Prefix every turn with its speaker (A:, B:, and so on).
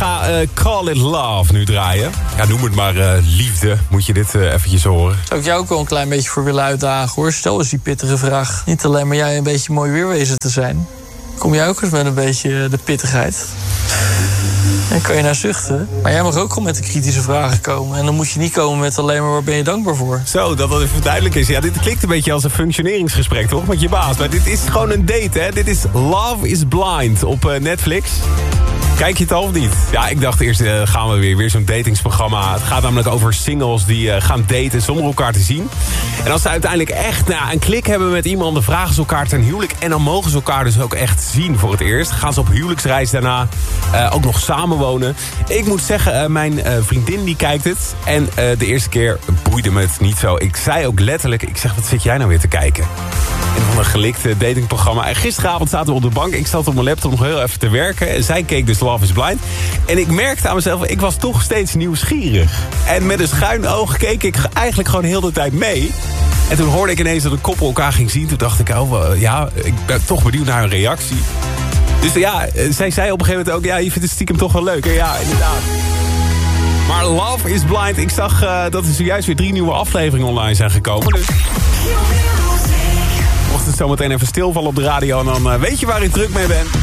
A: ga Call It Love nu draaien. Ja, noem het maar liefde. Moet je dit eventjes horen.
B: Zou ik jou ook wel een klein beetje voor willen uitdagen, hoor. Stel eens die pittige vraag. Niet alleen maar jij een beetje mooi weerwezen te zijn. Kom jij ook eens met een beetje de pittigheid? En kan je naar zuchten. Maar jij mag ook gewoon met de kritische vragen komen. En dan moet je niet komen met alleen maar waar ben je dankbaar voor.
A: Zo, dat even duidelijk is. Ja, dit klinkt een beetje als een functioneringsgesprek, toch? Met je baas. Maar dit is gewoon een date, hè? Dit is Love is Blind op Netflix. Kijk je het al of niet? Ja, ik dacht eerst gaan we weer zo'n datingsprogramma. Het gaat namelijk over singles die gaan daten zonder elkaar te zien. En als ze uiteindelijk echt een klik hebben met iemand, dan vragen ze elkaar ten huwelijk. En dan mogen ze elkaar dus ook echt zien voor het eerst. Gaan ze op huwelijksreis daarna ook nog samenwonen. Ik moet zeggen, mijn vriendin die kijkt het. En de eerste keer boeide me het niet zo. Ik zei ook letterlijk, ik zeg, wat zit jij nou weer te kijken? En van een gelikte datingprogramma. En gisteravond zaten we op de bank. Ik zat op mijn laptop nog heel even te werken. En zij keek dus Love is Blind. En ik merkte aan mezelf, ik was toch steeds nieuwsgierig. En met een schuin oog keek ik eigenlijk gewoon heel de tijd mee. En toen hoorde ik ineens dat een koppel elkaar ging zien. Toen dacht ik, ik ben toch benieuwd naar hun reactie. Dus ja, zij zei op een gegeven moment ook, ja, je vindt het stiekem toch wel leuk. En ja, inderdaad. Maar Love is Blind, ik zag dat er zojuist weer 3 nieuwe afleveringen online zijn gekomen. Dus mocht het zometeen even stilvallen op de radio, en dan weet je waar ik druk mee ben.